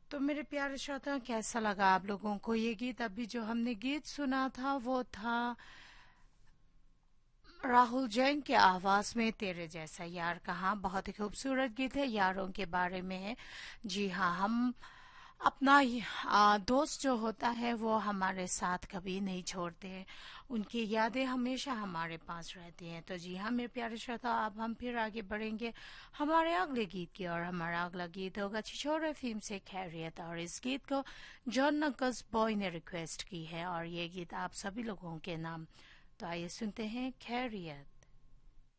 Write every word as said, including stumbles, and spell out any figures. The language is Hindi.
तो मेरे प्यारे श्रोता, कैसा लगा आप लोगों को ये गीत? अभी जो हमने गीत सुना था वो था राहुल जैन की आवाज में तेरे जैसा यार। कहाँ बहुत ही खूबसूरत गीत है, यारों के बारे में है। जी हाँ, हम अपना ही- आ, दोस्त जो होता है वो हमारे साथ कभी नहीं छोड़ते हैं। उनकी यादें हमेशा हमारे पास रहती हैं। तो जी हाँ मेरे प्यारे श्रोता, अब हम फिर आगे बढ़ेंगे हमारे अगले गीत की। और हमारा अगला गीत होगा छिछोरे फिल्म से खैरियत। और इस गीत को जॉन नकस बॉय ने रिक्वेस्ट की है और ये गीत आप सभी लोगों के नाम। तो आइए सुनते हैं खैरियत।